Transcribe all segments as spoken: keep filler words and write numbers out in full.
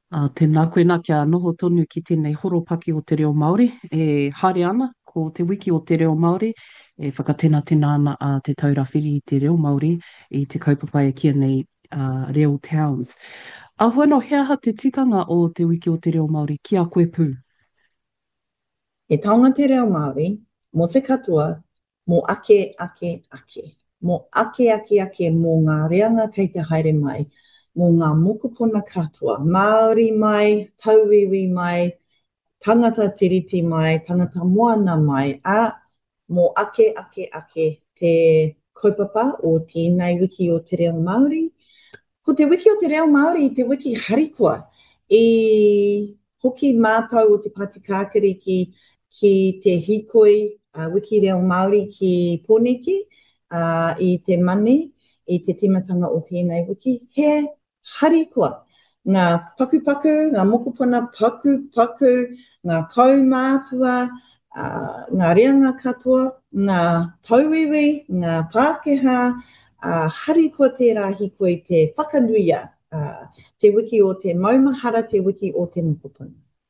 A tēnā koe nā kia noho tonu ki tēnei horopaki o te reo Māori. E haere ana ko te wiki o te reo Māori. E whakatēnā tēnā ana a te taurawhiri i te reo Māori i te kaupapa e kia nei uh, reo towns. A hoano, hea ha te tikanga o te wiki o te reo Māori ki a koe pū? E taonga te reo Māori, mo te katoa, mo ake, ake, ake. Mo ake, ake, ake, mo ngā reanga kei te haere mai, mo ngā mokopuna katoa, Māori mai, tauiwi mai, tangata tiriti mai, tangata moana mai, a mo ake, ake, ake, te kaupapa o tēnei wiki o te reo Māori. Ko te wiki o te reo Māori, te wiki harikoa, i hoki mātou o te Pāti Kākariki ki te hikoi uh, wiki reo Māori ki Pōneke uh, i te mane, i te timatanga o tēnei wiki, he harikoa. Ngā pakupaku, ngā mokopuna pakupaku, ngā kaumātua, uh, ngā reanga katoa, ngā tauiwi, ngā Pākehā, uh, harikoa tērā hikoi te whakanuia, uh, te wiki o te maumahara, te wiki o te mokopuna.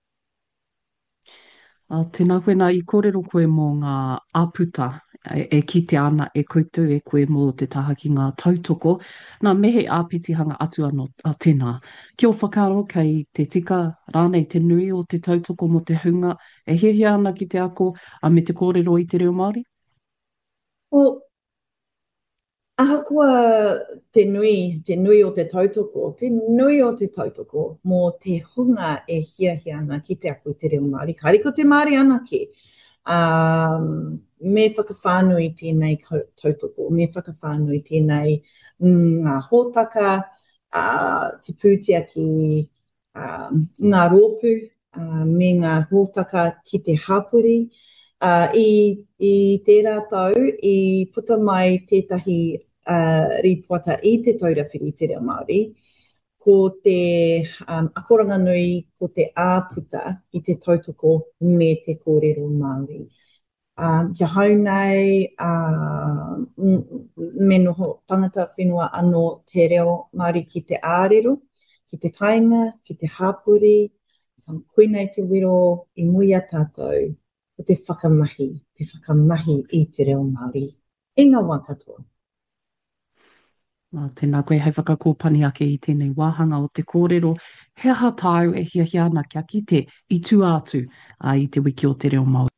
A tēnā koe nā i kōrero koe mō ngā āputa e, e kite ana e koutou e koe mō te taha ki ngā tautoko. Nā mehe āpitihanga atu anō a tēnā. Kia o whakaaro kei te tika rānei te nui o te tautoko mo te hunga e hiahia ana ki te ako a me te kōrero i te reo Māori? Well, ahakoa te nui, te nui o te tautoko, te nui o te tautoko mō te hunga e hiahia ana ki te ako te reo Māori. Kariko te Māori anake. Um, me whakawhānui tēnei tautoko, me whakawhānui tēnei mm, ngā hōtaka, uh, te pūtea ki um, ngā rōpū, uh, me ngā hōtaka ki te hapuri. Uh, i, I tērā tau, i puta mai tētahi uh, ripuata i te taurawhiri te reo Māori, ko te um, akoranga nui, ko te āputa i te tautoko me te kōrero Māori. Um, kia hau nei, uh, me noho tangata whenua anō te reo Māori ki te ārero, ki te kāinga, ki te hapuri, um, koe nei te wiro i muia tātou, o te whakamahi, te whakamahi i te reo Māori. I ngā wā katoa. Nā, tēnā koe hei whakakōpani ake i tēnei wāhanga o te kōrero. He aha tāu e hiahia ana kia kite i tū atu a i te wiki o te reo Māori.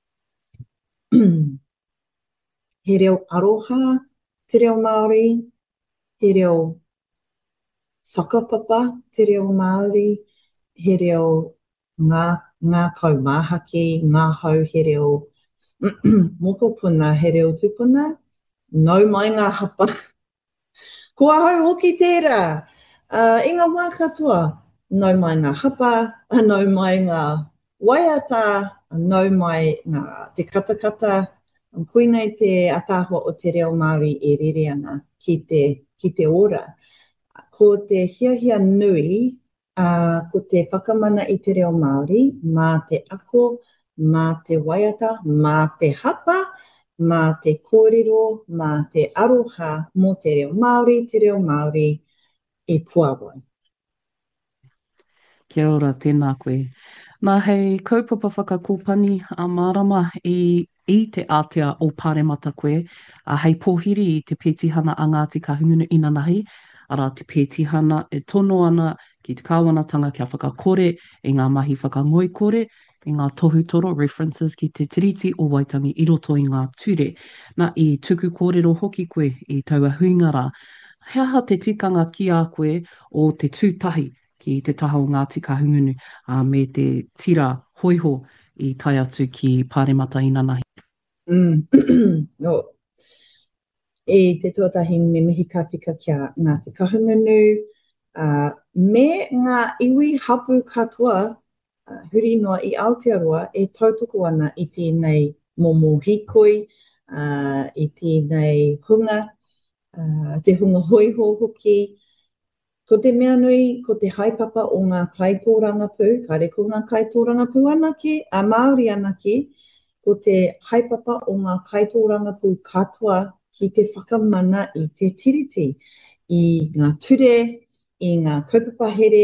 He reo aroha te reo Māori, he reo whakapapa te reo Māori, he reo ngā, ngā kaumāhaki, ngā hau he reo mokopuna, he reo tupuna, nau mai ngā hapa. Ko ahau hoki tērā, uh, i ngā wā katoa, nau mai ngā hapa, nau mai ngā waiata, nau mai ngā te katakata, koe nei te atahua o te reo Māori e rere ana ki te, ki te ora. Ko te hiahia nui, uh, ko te whakamana i te reo Māori, mā te ako, mā te waiata, mā te hapa, mā te kōrero, mā te aroha mō te reo Māori, te reo Māori e puawai. Kia ora, tēnā koe. Nā hei kaupapa whakakōpani a mārama i, i te ātea o Pāremata koe, a hei pōhiri i te pētihana a Ngāti Kahungunu Inanahi, ara te pētihana e tono ana ki te kāwanatanga kia whakakore, i ngā mahi whakangoikore, i ngā tohutoro references ki te tiriti o Waitangi i roto i ngā ture. Nā i tuku kōrero hoki koe i taua huingara, he aha te tikanga ki a koe o te tūtahi ki te taha o Ngāti Kahungunu uh, me te tira hoiho i tai atu ki Pāremata Inanahi. Mm. no. E te tuatahi me mihi katika kia Ngāti Kahungunu, uh, me ngā iwi hapu katoa, uh, huri noa i Aotearoa e tautoko ana i tēnei momo hikoi, uh, i tēnei hunga, uh, te hunga hoiho hoki. Ko te mea nui, ko te haipapa o ngā kaitōranga pū, ka reko ngā kaitōranga pū anake, a Māori anake, ko te haipapa o ngā kaitōranga pū katoa ki te whakamana i te tiriti, i ngā ture, i ngā kaupapa here,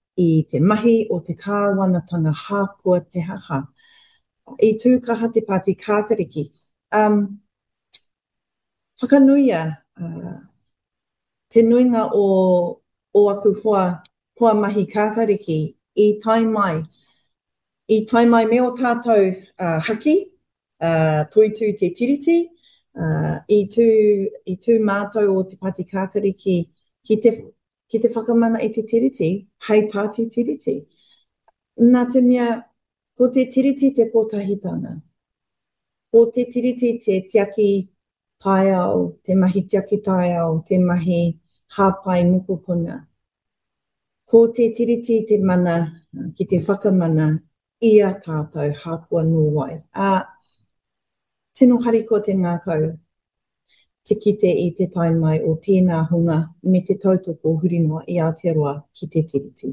i te mahi o te kāwanatanga hākua te haha. I tū kaha te pāti kākariki. Um, whakanuia, uh, te nuinga o, o aku hoa, hoa mahi kākariki i tai mai. I tai mai me o tātou uh, haki, uh, toitū te tiriti, uh, i, tū, i tū mātou o te pāti kākariki ki te, ki te whakamana i te tiriti, hei pāti tiriti. Nā te mea, ko te tiriti te kotahitanga. Ko te tiriti te tiaki tai au, te mahi tiaki tai au, te mahi hāpai mukupuna. Ko te tiriti te mana, ki te whakamana, ia tātou hākua nuai. A, tino hariko te ngākau, te kite i te taimai o tēnā hunga me te tautoko hurinoa i Aotearoa ki te tiriti.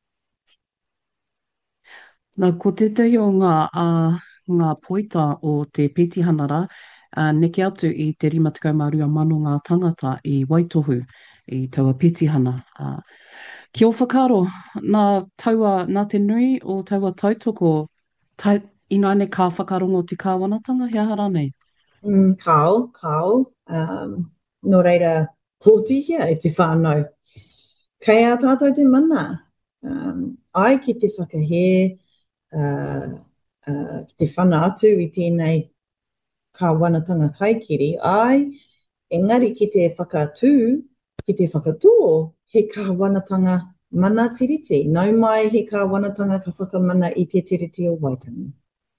Nā, ko te tei o ngā, uh, ngā poita o te Pētihanara, uh, neke atu i te rimatikai marua mano ngā tangata i Waitohu, i taua Pētihana. Uh, ki o whakaro, nā, taua, nā te nui o taua tautoko, tai, ina ane ka whakarongo te kāwanatanga, he aha rānei? Mm, kao, kao. Um, no reira, pōtihia e te whānau. Kei a tātou te mana. Um, ai ki te whakahe, uh, uh, te whana atu i tēnei kāwanatanga kaikiri, ai, engari ki te whakatū, ki te whakatū, he kāwanatanga mana tiriti. Nau mai he kāwanatanga ka whakamana i te tiriti o Waitangi.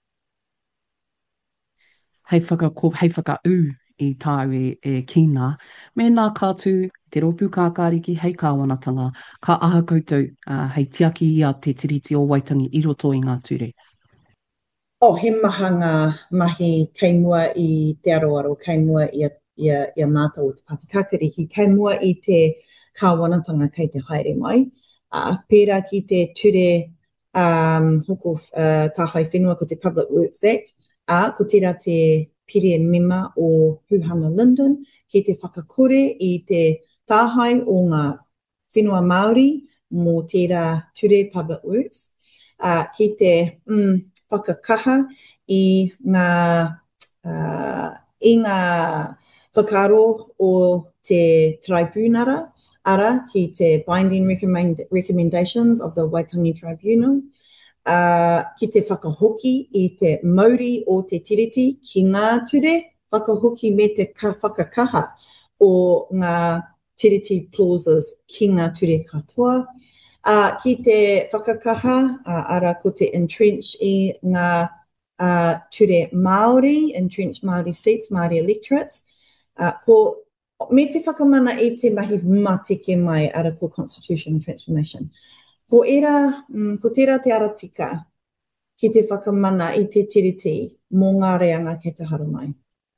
Hei whakako, hei whakau i tāu e, e kina. Me nā kātū, te ropu kākāriki, hei kāwanatanga, ka aha koutou, uh, hei tiaki ia te tiriti o Waitangi i roto i ngā ture. O, oh, he maha ngā mahi kei mua i te aroaro, kei mua i a, i a, i a mātou o te pāti kākariki, kei mua i te kāwanatanga kei te haere mai. Uh, pērā ki te ture um, hoko uh, tāwhai whenua ko te Public Works Act, a uh, ko tira te pire mema o Huhana Linden, ki te whakakore i te tāhai o ngā whenua Māori mō tērā ture Public Works, uh, ki te... Mm, whakakaha i ngā, uh, i ngā whakaro o te Tribunara, ara ki te Binding recommend, Recommendations of the Waitangi Tribunal, uh, ki te whakahoki i te mauri o te tiriti ki ngā ture, whakahoki me te ka whakakaha o ngā tiriti clauses ki ngā ture katoa. Uh, ki te whakakaha, uh, ara ko te entrench i ngā uh, ture Māori, entrench Māori seats, Māori electorates. Uh, ko, me te whakamana i te mahi matike mai ara ko constitutional transformation. Ko era, mm, ko tera te aratika ki te whakamana i te tiriti mō ngā reanga kei te haramai.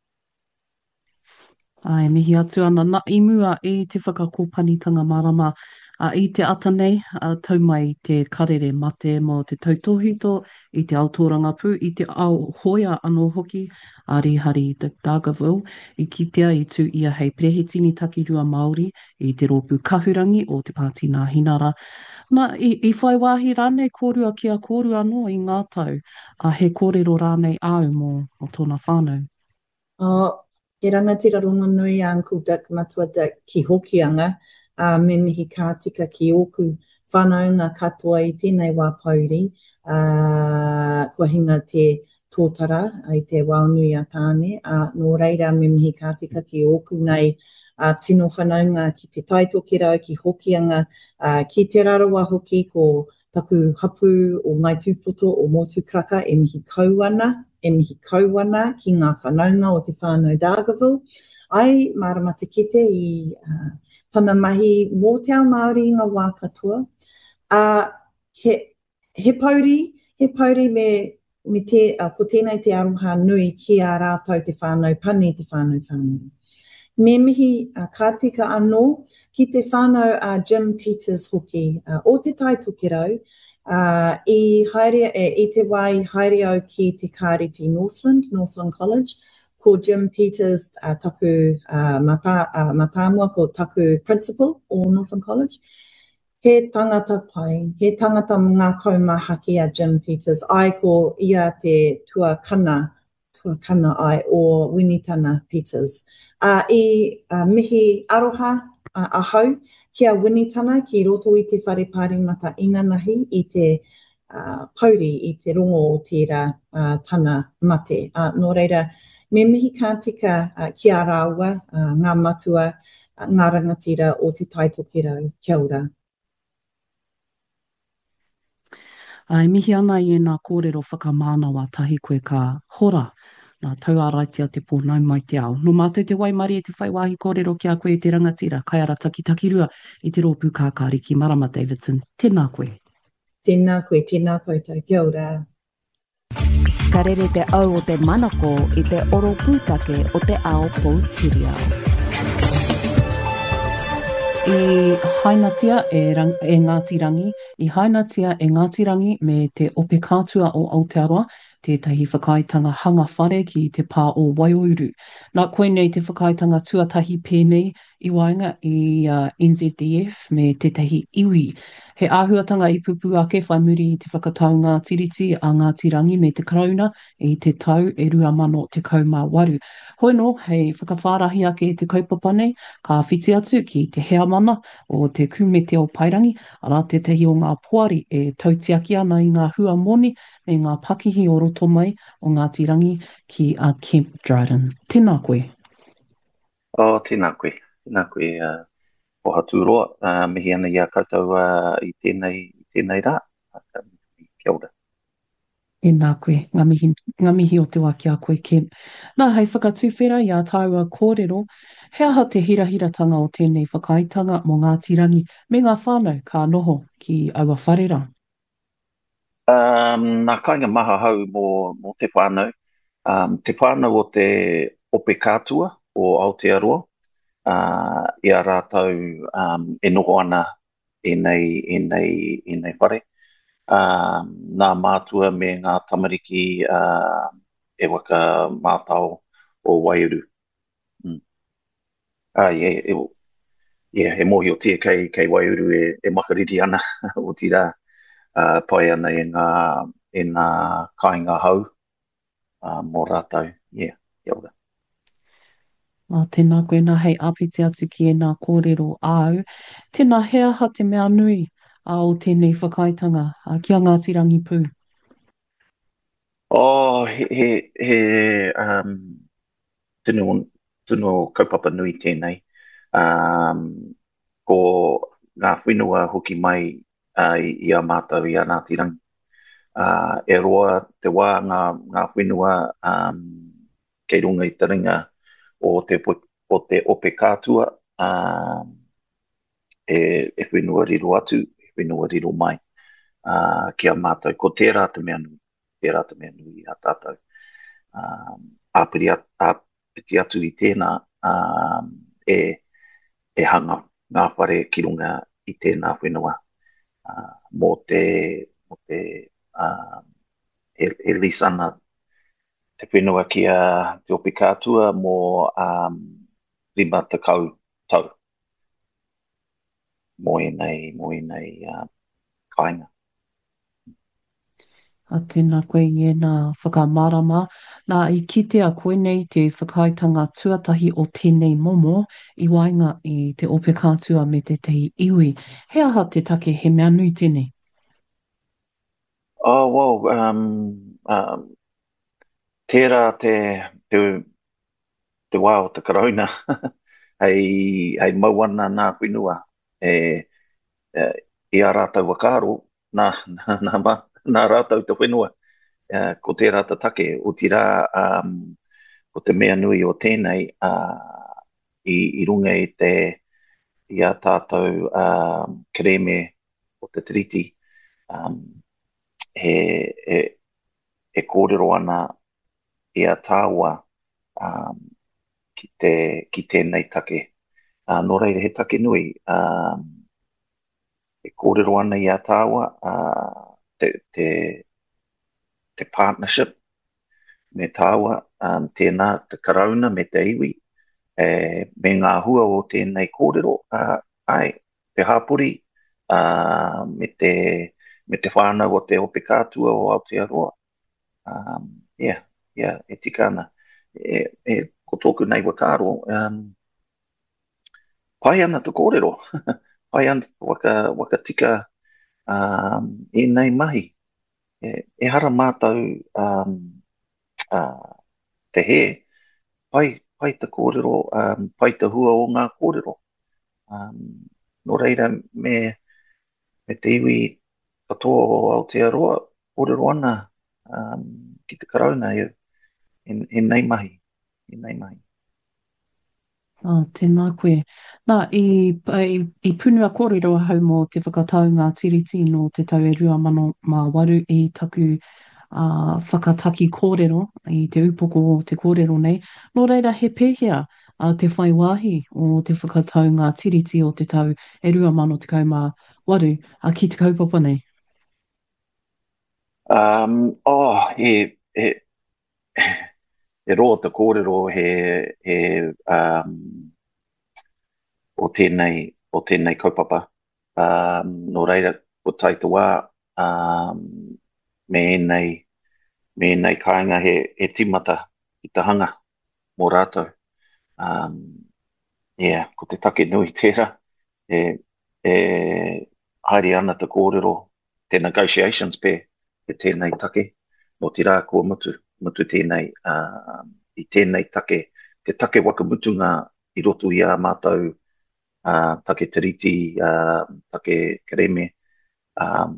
Ai, mihi atu ana. Nā i mua i te whakakōpanitanga marama, uh, i te ata nei, uh, tau mai te karere mate mo te tautohito, i te autoranga pū, i te au hoia anō hoki, Ari Hari i te Dargaville, i kitea i tū ia hei prehitini takirua Māori, i te rōpū kahurangi o te pāti ngā hinara. Nā, i, i whai wāhi rānei kōrua kia kōrua anō i ngā tau, a uh, he kōrero rānei au mō o tōna whānau. Oh, e rangatira rongo nui a Uncle Dick, Matua Dick, ki hokianga, uh, me mihi kā tika ki oku whanaunga katoa i tēnei wā pauri, uh, kua hinga te tōtara i te waunui a tāne, uh, nō reira me mihi kā tika ki oku nei uh, tino whanaunga ki te taitokera, ki hokianga, uh, ki te rarawa hoki ko taku hapu o ngai tūpoto o Motu Kraka e mihi kauana, e mihi kauana ki ngā whanaunga o te whānau Dargaville. Ai, marama te kite i uh, tana mahi mō te ao Māori i ngā wā katoa. Uh, he, he pauri, he pauri me, me te, uh, ko tēnei te aroha nui ki a rātou te whānau pani, te whānau whānau. Me mihi uh, ka tika anō ki te whānau a uh, Jim Peters hoki uh, o te taitokero, uh, i, haere, e, i te wai haere au ki te kāreti Northland, Northland College, ko Jim Peters uh, taku uh, mata, uh, matamua ko taku principal o Northland College. He tangata pai, he tangata ngā kaumahaki a Jim Peters, ai ko ia te tuakana, tuakana ai o Winitana Peters. Uh, I uh, mihi aroha uh, ahau kia Winitana ki roto i te whare pārimata inanahi i te uh, pauri i te rongo o tērā uh, tana mate. Uh, nō reira, me mihi ka tika uh, ki a rāua, uh, ngā matua, uh, ngā rangatira o te taitokirau. Kia ora. Ai mihi ana i nā kōrero whakamānawa tahi koe ka hora nā tau āraitia te pōnau mai te ao. No mātou te waimari e te whaiwahi kōrero ki a koe i te rangatira, kai ara taki taki rua i te rōpū kākāri ki Marama Davidson. Tēnā koe. Tēnā koe, tēnā koutou, kia ora. Ka rere te au o te manako i te oro pūtake o te ao Poutireo. I hainatia e, rang, e Ngāti Rangi, i hainatia e Ngāti Rangi me te ope kātua o Aotearoa, tētahi whakaitanga hanga whare ki te pā o Waiōuru. Nā koe nei te whakaitanga tuatahi pēnei i wainga i uh, N Z D F me tētahi iwi. He āhuatanga i pupu ake whai muri i te whakataunga tiriti a Ngāti Rangi me te karauna i te tau e rua mano te kaumā waru. Hoi no, hei whakawhārahi ake i te kaupapa nei, ka whiti atu ki te hea mana o te kumete o Pairangi, ara tētahi o ngā poari e tautiaki ana i ngā hua moni me ngā pakihi o roto mai o Ngāti Rangi ki a Kemp Dryden. Tēnā koe. O, oh, tēnā koe. Tēnā koe. Uh, o haturoa, uh, mihi ana i a koutou uh, i tēnei, i tēnei rā. Uh, kia ora. E nā koe, ngā mihi, ngā mihi o te wā ki a koe Kemp. Nā, hei whakatūwhera i a tāua kōrero, he aha te hirahiratanga o tēnei whakaitanga mō Ngāti Rangi me ngā whānau ka noho ki aua wharera. Um, nā kainga maha hau mō, mō te whānau. Um, te whānau o te ope kātua o Aotearoa. Uh, I a rātou um, e noho ana e nei, e nei, e nei whare. Uh, nā mātua me ngā tamariki uh, e waka mātao o Waiuru. Mm. Ah, yeah, e, yeah, e mohi o tia kei, kei Waiuru e, e makariri ana o tira uh, pai ana e ngā, e ngā kāinga hau uh, mō rātou. Yeah, kia ora. Nā tēnā koe nā hei apiti atu ki e nā kōrero au. Tēnā he aha te mea nui a o tēnei whakaitanga a kia Ngāti Rangi pū. Oh, he, he, he um, tino, tino kaupapa nui tēnei. Um, ko ngā whenua hoki mai uh, i a mātou i a Ngāti Rangi. Uh, e roa te wā ngā, ngā whenua um, kei runga i taringa o te, o te ope kātua uh, e, e whenua riro atu, e whenua riro mai uh, ki a mātou. Ko tērā te mea nui, tērā te mea nui a tātou. Um, āpiti, āpiti atu i tēnā um, e, e hanga ngā whare ki runga i tēnā whenua uh, mō te, mō te uh, e, e lisana te whenua ki a te ope kātua mō um, lima te kau tau. Mō e nei, mō e nei uh, kāinga. A tēnā koe i e nā whakamārama. Nā i kite a koe nei te whakaitanga tuatahi o tēnei momo i wainga i te ope kātua me te tehi iwi. He aha te take he mea nui tēnei? Oh, well, um, um, tērā te, te, te wā o te karauna. hei, hei mauana nā whenua. E, e, I a rātou wakaro, nā, nā, nā, nā, nā rātou te whenua. E, ko tērā te take, o tira, um, ko te mea nui o tēnei, uh, i, i runga i te, i a tātou um, kereme o te tiriti, um, he, he, he kōrero ana i a tāua um, ki, te, ki tēnei take. Uh, nō reira he take nui, um, he kōrero ana i a tāua uh, te, te, te partnership me tāua, um, tēnā te karauna me te iwi, e, me ngā hua o tēnei kōrero, uh, ai, te hapuri, uh, me te me te whānau o te ope kātua o Aotearoa. Um, yeah, yeah, e tika ana. E, e, ko tōku nei wakaro, um, pai ana te kōrero. Pai ana waka, waka tika um, e nei mahi. E, e hara mātou um, uh, te he, pai, pai te kōrero, um, pai te hua o ngā kōrero. Um, no reira, me, me te iwi katoa o Aotearoa, kōrero ana um, ki te karauna e, e, e nei mahi. E nei mahi. Ah, tēnā koe. Nā, i, i, i punua kōrero hau mō te whakataunga tiriti no te tau e rua mano mā waru i taku uh, whakataki kōrero i te upoko o te kōrero nei. Nō reira he pēhea uh, te whai wāhi o te whakataunga tiriti o te tau e rua mano te kaumā waru uh, ki te kaupapa nei. Um, oh, he, he, he roa te kōrero he, he um, o tēnei, o tēnei kaupapa. Um, no reira, ko taitoa, um, me nei, me nei kāinga he, he timata i te hanga mō rātou. Um, yeah, ko te take nui tērā, e, e haere ana te kōrero, te negotiations pē, e tēnei take, no te rā kua mutu, mutu tēnei, uh, i tēnei take, te take wakamutunga i roto i a mātou, uh, take tiriti, uh, take kereme, um,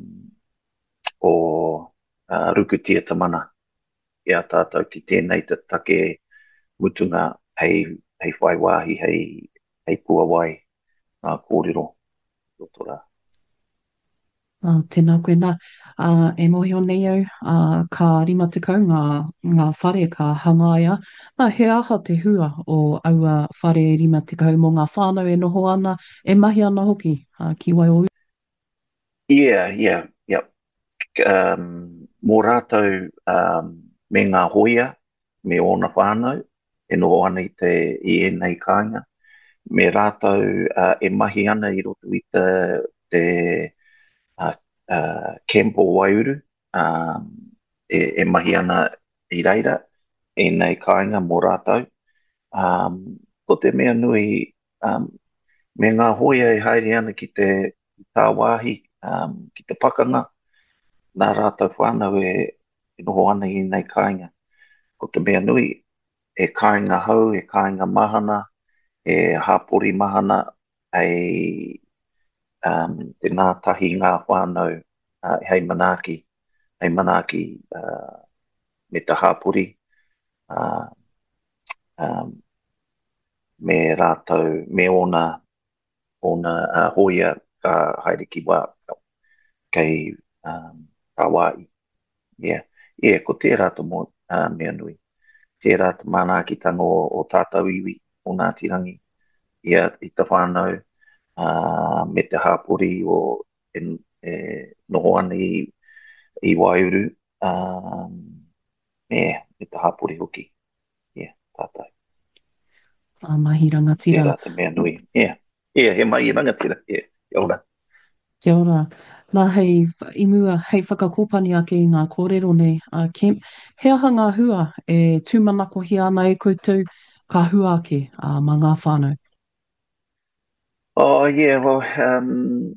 o uh, rukutia tamana, i a tātou ki tēnei te take mutunga hei, hei whai wāhi, hei, hei pua wai, ngā kōrero, roto rā. Uh, tēnā koe nā, uh, e mohi o nei au, uh, ka rima tekau ngā, ngā whare ka hangaia. Nā, he aha te hua o aua whare e rima tekau mō ngā whānau e noho ana, e mahi ana hoki uh, ki wai o. Yeah, yeah, yeah. Um, mō rātou um, me ngā hoia, me ona whānau, e noho ana i te i e nei kāinga. Me rātou uh, e mahi ana i roto i te, te uh, uh, Kempo Waiuru, um, e, e mahi ana i reira, e nei kāinga mō rātou. Um, ko te mea nui, um, me ngā hoia e haere ana ki te tā wāhi, um, ki te pakanga, nā rātou whānau e, e noho ana i nei kāinga. Ko te mea nui, e kāinga hau, e kāinga mahana, e hāpori mahana, ai um, te nā tahi ngā whānau, uh, hei manaki, hei manaki uh, me te hāpori, uh, um, me rātou, me ona, ona uh, hoia ka haere ki wā, kei um, ka wāi. Yeah. Yeah, ko tērā te mo, uh, mea nui. Tērā te mānākitanga o, o tātou iwi o Ngāti Rangi. Ia i te whānau, uh, me te hāpori o e, e, noho ana i, i Waiuru, um, me, me te hāpori hoki. Yeah, tātou. Uh, mahi rangatira. Tērā te mea nui. Yeah, yeah, he mai rangatira. Yeah, kia ora. Kia ora. Nā hei, i mua, hei whakakōpani ake i ngā kōrero nei. Uh, Kemp, he aha ngā hua e tūmanako hi ana e koutou ka hua ake uh, mā ngā whānau. Oh, yeah, well, um,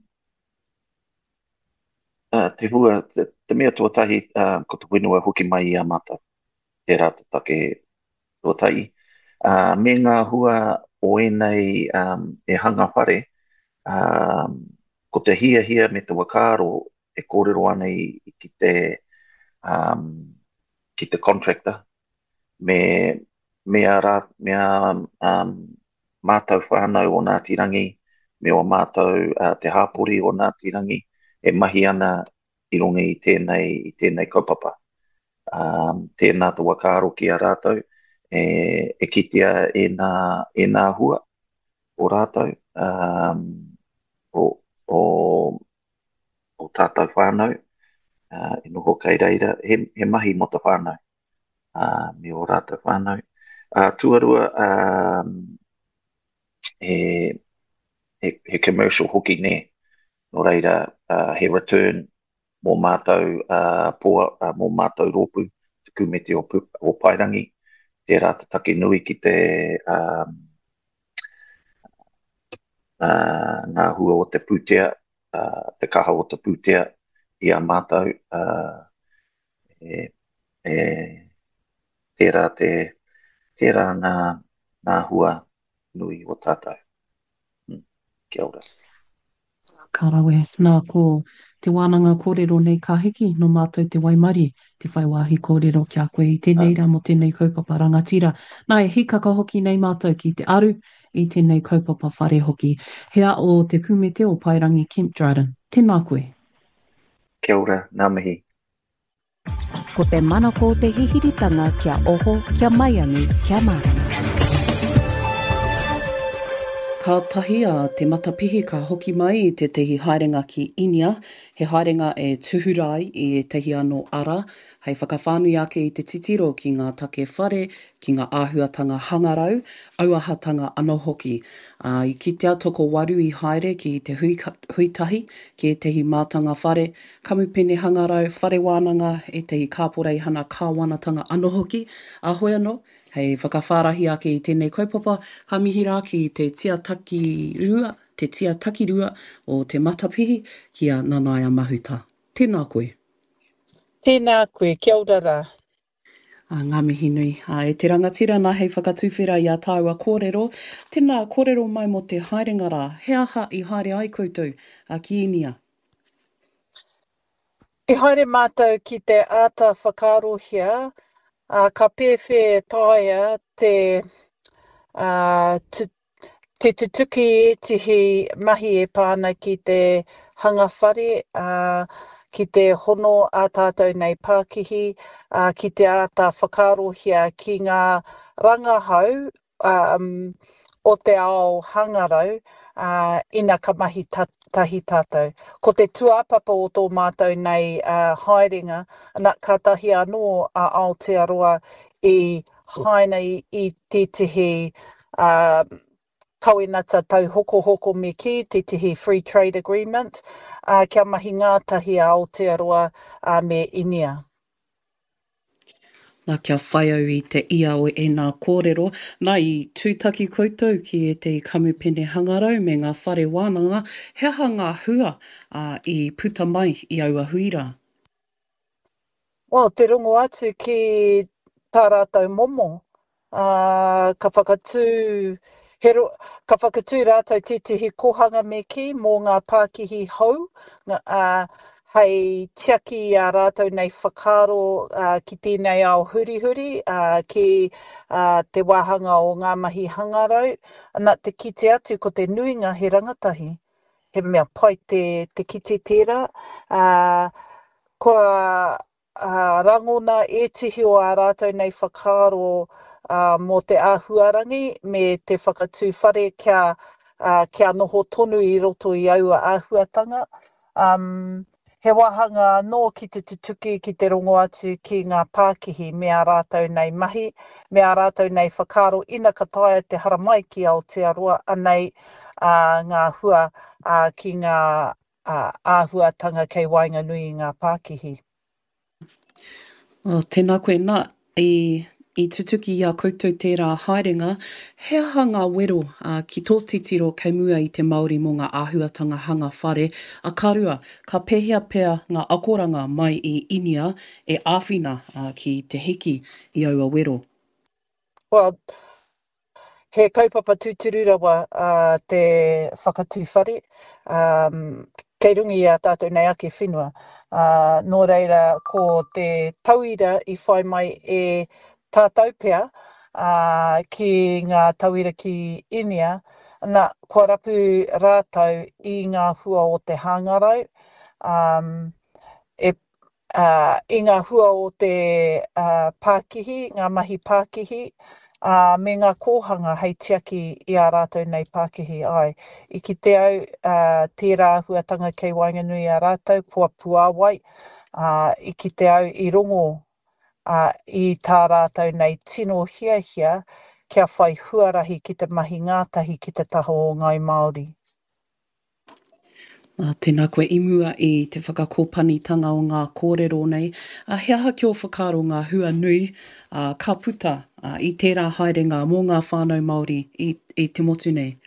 uh, te hua, te, te mea tuatahi, uh, ko te whenua hoki mai i a mata. Tērā te take tuatahi. Uh, me ngā hua o enei um, e hanga whare, um, ko te hia hia me te wakaro e kōrero ana i, i ki te um, ki te contractor me me ara me a um, mātou whānau o Ngāti Rangi me o mātou uh, te hāpori o Ngāti Rangi e mahi ana i runga i tēnei, i tēnei kaupapa. Um, tēnā te wakaro ki a rātou e, e kitea e nā, e nā hua o rātou um, o, o, o tātou whānau uh, e noho kei reira he, he mahi mo te whānau uh, me o rātou whānau uh, tuarua um, he, he, he commercial hoki ne no reira, uh, he return mō mātou uh, pōa, uh, mō mātou rōpu, te kumete o, o Pairangi, te rata take nui ki te um, uh, ngā hua o te pūtea, uh, te kaha o te pūtea i a mātou, uh, e, e, tērā te, tērā ngā, ngā hua nui o tātou. Hmm. Kia ora. Karawe, nā ko te wānanga kōrero nei ka hiki no mātou te waimari, te whai wāhi kōrero kia koe i tēnei rā mo tēnei kaupapa rangatira. Nā e hikaka hoki nei mātou ki te aru i tēnei kaupapa whare hoki. Hea o te kumete o Pairangi Kemp Dryden. Tēnā koe. Kia ora, ngā mihi. Ko te manako o te hihiritanga kia oho, kia maiangi, kia marama. Ka tahia te matapihi ka hoki mai i te tehi haerenga ki Inia. He haerenga e tuhurai i e tehi anō ara. Hei whakawhānui ake i te titiro ki ngā take whare, ki ngā āhuatanga hangarau, auahatanga anō hoki. Uh, I kitea toko waru i haere ki te hui, huitahi, ki e tehi mātanga whare, kamupene hangarau, whare wānanga, e tehi kāporei hana kāwanatanga anō hoki. A hoi anō, hei whakawhārahi ake i tēnei kaupapa, ka mihi rā ki te tia taki rua, te tia taki rua o te matapihi ki a Nanaia Mahuta. Tēnā koe. Tēnā koe, kia ora rā. A ngā mihi nui. A, e te rangatira nā hei whakatuwhera i a tāua kōrero. Tēnā kōrero mai mo te haerenga rā. He aha i haere ai koutou a ki Inia? I haere mātou ki te āta whakarohia, uh, ka pēwhe tāia te, uh, tu, te tutuki e tihi mahi e pāna ki te hangawhare, uh, ki te hono a tātou nei Pākihi, uh, ki te āta whakarohia ki ngā rangahau um, o te ao hangarau, uh, ina ka mahi ta, tahi tātou. Ko te tuapapa o tō mātou nei uh, haerenga, ana ka tahi anō a Aotearoa i haina i, i te tihi uh, kawinata tau hoko hoko me ki, te tihi Free Trade Agreement, uh, kia mahi ngātahi a Aotearoa uh, me Inia. Nā kia whai au i te ia o e nā kōrero. Nā i tūtaki koutou ki e te kamupene hangarau me ngā whare wānanga, he aha ngā hua uh, i puta mai i aua huira? Well, te rongo atu ki tā rātou momo. Uh, ka whakatū, he ro, ka whakatū rātou te tihi kohanga me ki mō ngā Pākihi hau, uh, hei tiaki a rātou nei whakaro uh, ki tēnei ao hurihuri, uh, ki uh, te wāhanga o ngā mahi hangarau. Ana te kite atu ko te nuinga he rangatahi. He mea pai te, te kite tērā. Uh, kua uh, rangona e tihi o a rātou nei whakaro uh, mō te āhuarangi me te whakatū whare kia, uh, kia noho tonu i roto i aua āhuatanga. Um, He wahanga nō ki te tutuki ki te rongo atu ki ngā Pākihi me a rātou nei mahi, me a rātou nei whakaro ina ka taia te haramai ki Aotearoa, anei uh, ngā hua uh, ki ngā uh, āhuatanga kei Wainganui i ngā Pākihi. Oh, tēnā koe nā, i, i tutuki i a koutou tērā haerenga, he aha ngā wero uh, ki tō titiro kei mua i te Māori mō ngā āhuatanga hanga whare, a karua, ka pehea pea ngā akoranga mai i Inia e āwhina uh, ki te hiki i aua wero. Well, he kaupapa tūturu rawa uh, te whakatū whare, um, kei rungi a tātou nei ake whenua. Uh, nō reira, ko te tauira i whai mai e tātou pea uh, ki ngā tauira ki Inia, nā kua rapu rātou i ngā hua o te hangarau, um, e, uh, i ngā hua o te uh, Pākihi, ngā mahi Pākihi, uh, me ngā kōhanga hei tiaki i a rātou nei Pākihi ai. I ki te au uh, tērā huatanga kei Wainganui a rātou, kua puāwai, uh, i ki te au i rongo uh, i tā rātou nei tino hia hia, kia whai huarahi ki te mahi ngātahi ki te taho o ngai Māori. Uh, tēnā koe i mua i te whakakōpanitanga o ngā kōrero nei. Uh, he aha kia o whakaro ngā hua nui, uh, ka puta uh, i tērā haerenga mō ngā whānau Māori i, i te motu nei.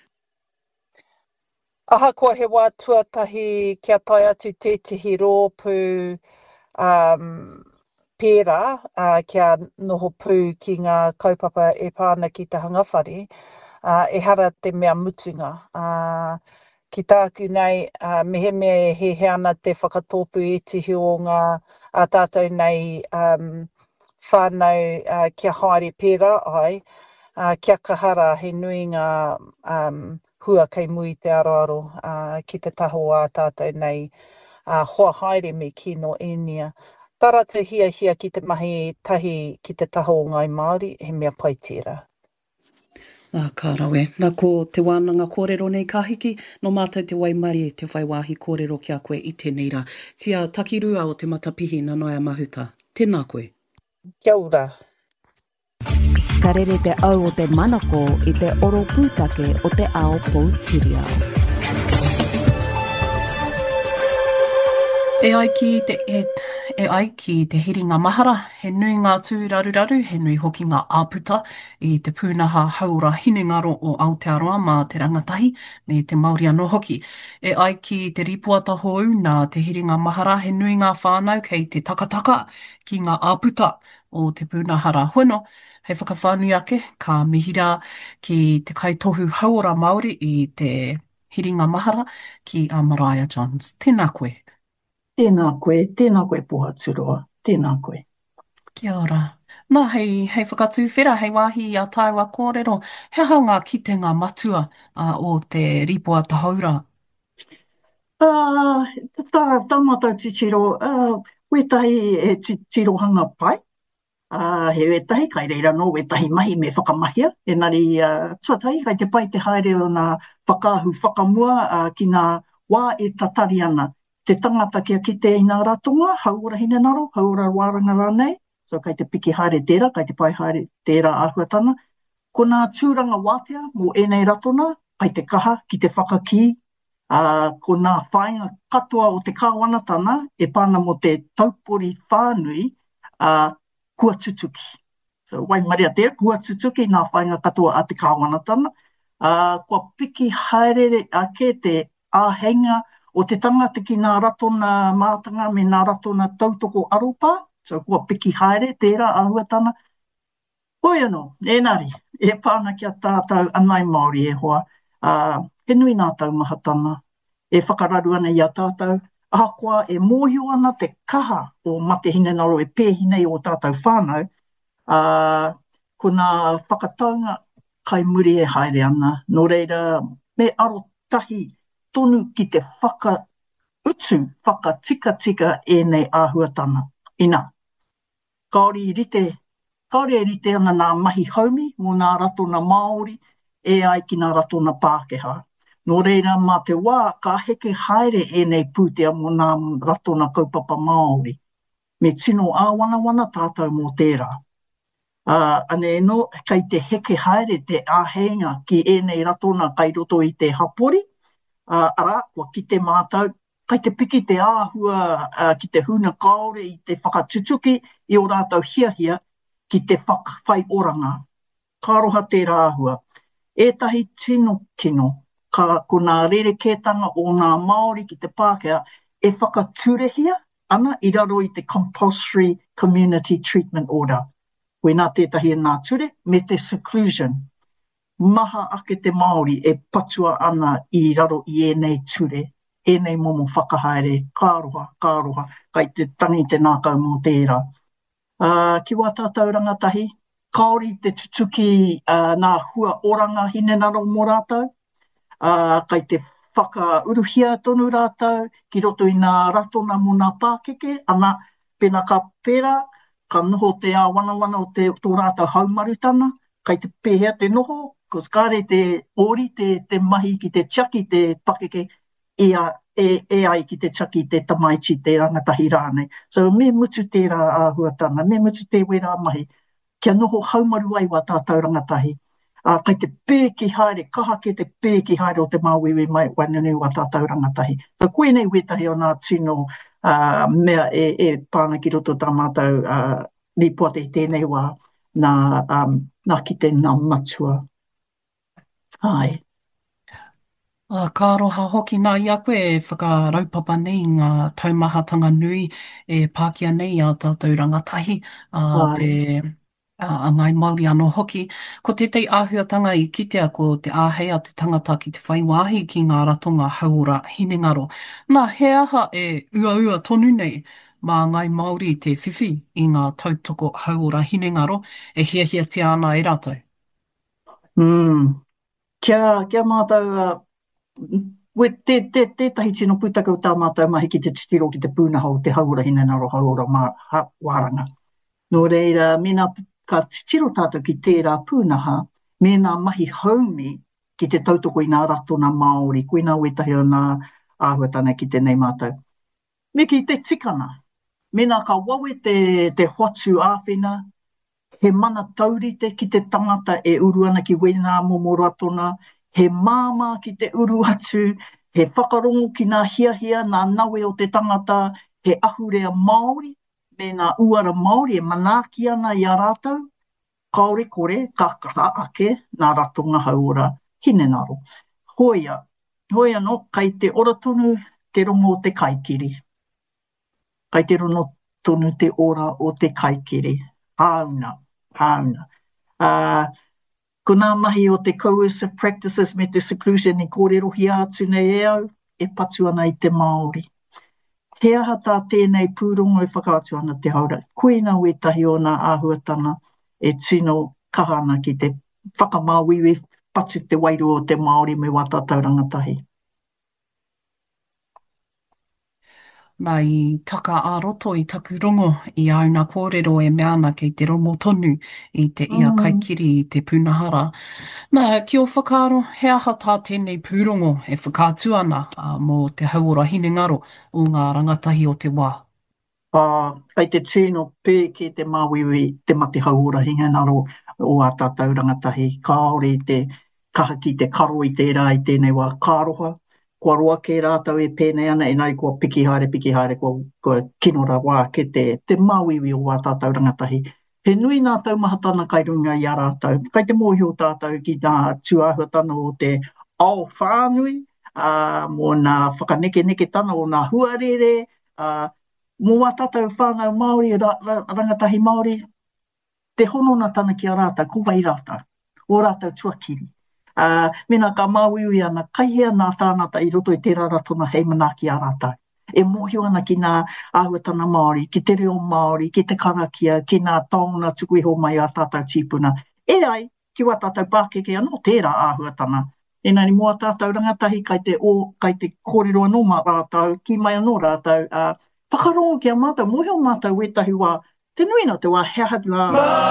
Aha kua he wā tuatahi kia tai atu tētihi rōpū um, pērā, uh, kia noho pū ki ngā kaupapa e pāna ki te hangawhare, uh, e hara te mea mutunga. Uh, Ki tāku nei, uh, mehe mea he he ana te whakatōpu e tihi o ngā a tātou nei um, whānau uh, kia haere pērā ai, uh, kia kahara he nui ngā um, hua kei mui te aroaro uh, ki te taho a tātou nei uh, hoa haere me kino enia. Tara te hia hia ki te mahi tahi ki te taho o ngai Māori, he mea pai tērā. Nā kārawe. Nā ko te wānanga kōrero nei ka hiki, no mātou te waimari e te whai wāhi kōrero kia koe i tēnei rā. Tia takirua o te matapihi nā noia mahuta. Tēnā koe. Kia ora. Ka rere te au o te manako i te oro pūtake o te ao Poutireo. E ai ki te e, e ai ki te hiringa mahara, he nui ngā tū raruraru, he nui hoki ngā āputa i te pūnaha haura hinengaro o Aotearoa mā te rangatahi me te Māori anō hoki. E ai ki te ripuata hou nā te hiringa mahara, he nui ngā whānau kei te takataka ki ngā āputa o te pūnahara hono. Hei whakawhānui ake, ka mihira ki te kaitohu haura Māori i te hiringa mahara ki a Mariah Johns. Tēnā koe. Tēnā koe, tēnā koe Pohaturoa, tēnā koe. Kia ora. Nā, hei, hei whakatū whera, hei wāhi a Taiwa kōrero, he aha ngā kitenga matua uh, o te ripoa tahaura? Uh, tā, tā mātou titiro, uh, wetahi e tirohanga pai, uh, he wetahi, kai reira no, wetahi mahi me whakamahia, enari uh, tuatahi, kai te pai te haere o ngā whakaahu whakamua uh, ki ngā wā e tatari ana. Te tangata kia kite i ngā ratonga, hauora hine naro, hauora wāranga rānei. So kai te piki haere tērā, kai te pai haere tērā āhuatana. Ko ngā tūranga wātea mō enei ratona, kai te kaha ki te whakaki. Uh, ko ngā whainga katoa o te kāwanatana, e pāna mo te taupori whānui, uh, kua tutuki. So wai maria tērā, kua tutuki ngā whainga katoa a te kāwanatana. Uh, kua piki haere ake te āhenga o te tangata ki ngā ratona mātanga me ngā ratona tautoko aropa, so kua piki haere, tērā āhuatana. Hoi anō, enari, e pāna kia tātou anai Māori e hoa, uh, he nui nā taumahatana, e whakararu ana i a tātou, ahakoa e mōhio ana te kaha o mate hinenaro e pēhinei o tātou whānau, uh, ko ngā whakataunga kai muri e haere ana, no reira me aro tahi, tonu ki te whaka utu, whaka tika tika e nei āhuatana. Ina, kaori i rite, kaori e rite ana ngā mahi haumi mō ngā ratona Māori e ai ki ngā ratona Pākehā. Nō reira mā te wā, ka heke haere e nei pūtea mō ngā ratona kaupapa Māori. Me tino āwanawana tātou mō tērā. Uh, ane no, kai te heke haere te āhenga ki e nei ratona kai roto i te hapori, Uh, ara, kua ki te mātou, kai te piki te āhua uh, ki te huna kaore i te whakatutuki i o rātou hiahia ki te whakawhai oranga. Kāroha tērā āhua. Ētahi tino kino, ka ko ngā rerekētanga o ngā Māori ki te Pākehā e whakaturehia ana i raro i te Compulsory Community Treatment Order. Koe nā tētahi e ngā ture, me te seclusion. Maha ake te Māori e patua ana i raro i enei ture, enei momo whakahaere, kāroha, kāroha, kai te tangi te nākau mō tērā. Uh, ki wā tātou rangatahi, kaori te tutuki uh, nā hua oranga hinenaro mō rātou, uh, kai te whakauruhia tonu rātou, ki roto i ngā ratona mō ngā Pākeke, ana pena ka pera, ka noho te āwanawana o te tō rātou haumarutana, kai te pēhea te noho, ko skare te ori, te, te mahi ki te tiaki, te Pakeke, e, e, e ai ki te tiaki, te tamaiti, te rangatahi rānei. So me mutu tērā āhuatana, me mutu te wera mahi, kia noho haumaru ai wā tātou rangatahi. uh, kai te pēki haere, kaha ke te pēki haere o te māwiwi mai wanunu wa tātou rangatahi. So koe nei wetahi o nā tino uh, mea e, e pāna ki roto tā mātou uh, ripoate i tēnei wā nā, um, nā ki te nā matua. Ai. Uh, ka aroha hoki nā ia koe e whakaraupapa nei ngā taumahatanga nui e Pākia nei a tātou rangatahi a Ai. te a, a ngai Māori anō hoki. Ko te tei āhuatanga i kitea ko te āhei a te tangata ki te whaiwāhi ki ngā ratonga hauora hinengaro. Nā, he aha e ua ua tonu nei mā ngai Māori te whiwhi i ngā tautoko hauora hinengaro e hiahiatia ana e rātou. Mm. Kia, kia mātou, uh, we te, te, tētahi tino pūtaka o tā mātou mahi ki te titiro ki te pūnaha o te hauora hinengaro hauora mā, ha, wāranga. Nō reira, mena ka titiro tātou ki tērā pūnaha, mena mahi haumi ki te tautoko i ngā ratona Māori, koe nā wetahi o nā āhuatana ki tēnei mātou. Me ki te tikana, mena ka wawe te, te hotu āwhina, he mana taurite ki te tangata e uru ana ki wena momo ratona, he māma ki te uru atu, he whakarongo ki ngā hiahia, ngā nawe o te tangata, he ahurea Māori, me ngā uara Māori e manaki ana i a rātou, kaore kore, ka kaha ake, ngā ratonga hauora hinengaro. Hoia, hoia no, kai te ora tonu te rongo o te kaikiri. Kai te rongo tonu te ora o te kaikiri. Hauna. Hauna. Uh, ko nā mahi o te coercive practices me te seclusion i kōrero hi atu nei e au, e patu ana i te Māori. He aha tā tēnei pūrongo e whakaatu ana te haura. Koe nā wetahi o nā āhuatana e tino kahana ki te whakamāwiwi patu te wairu o te Māori me wā tātou rangatahi. Nā i taka ā-roto i taku rongo i au nā kōrero e meana kei te rongo tonu i te ia kaikiri i te punahara. Nā, ki o whakaaro, he aha tā tēnei pūrongo e whakaatu ana uh, mō te hauora hinengaro o ngā rangatahi o te wā. Uh, ai te tino pē ki te māwiwi te mate hauora hinengaro o a tātou rangatahi. Kāore te kaha ki te karo i tērā i tēnei wā kāroha. Kua roa ke rātou e pēnei ana, e nai kua piki haere, piki haere, kua, kua kinora wā ke te, te māwiwi o wā tātou rangatahi. He nui nā taumahatana kai runga i a rātou. Kai te mōhi o tātou ki tā tuāhuatana o te ao whānui, uh, mō nā whakaneke neke tana o nā huarere, uh, mō wā tātou whāngau Māori, ra, ra, rangatahi Māori, te honona tana ki a rātou, ko wai rātou, o rātou tuakiri. Uh, mena ka māwiwi ana, kaihea nā tānata i roto i tērā ratona hei manaki a rātou. E mōhio ana ki ngā āhuatana Māori, ki te reo Māori, ki te karakia, ki ngā taonga tuku iho mai a tātou tīpuna. E ai, ki wā tātou pākeke anō tērā āhuatana. E nani mua tātou rangatahi kai te, o, kai te kōrero anō mā rātou, ki mai anō rātou, uh, whakarongo ki a mātou, mōhio mātou wetahi wā, te nui nā te wā hea hatu